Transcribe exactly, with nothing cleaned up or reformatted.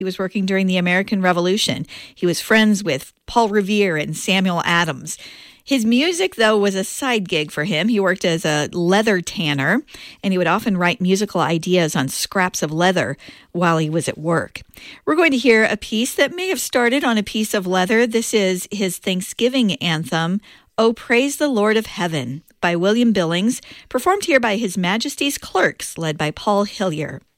He was working during the American Revolution. He was friends with Paul Revere and Samuel Adams. His music, though, was a side gig for him. He worked as a leather tanner, and he would often write musical ideas on scraps of leather while he was at work. We're going to hear a piece that may have started on a piece of leather. This is his Thanksgiving anthem, "Oh, Praise the Lord of Heaven," by William Billings, performed here by His Majesty's Clerks, led by Paul Hillier.